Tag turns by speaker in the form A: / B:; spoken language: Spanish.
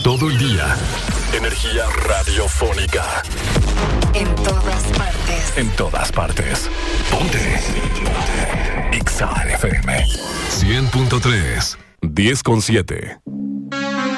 A: todo el día. Energía radiofónica.
B: En todas partes.
A: En todas partes. Ponte. Exa FM 100.3. 10.7.